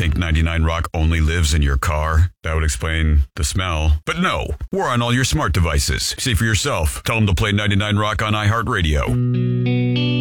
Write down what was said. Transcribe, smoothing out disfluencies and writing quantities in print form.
Think 99 Rock only lives in your car? That would explain the smell. But no, we're on all your smart devices. See for yourself. Tell them to play 99 Rock on iHeartRadio.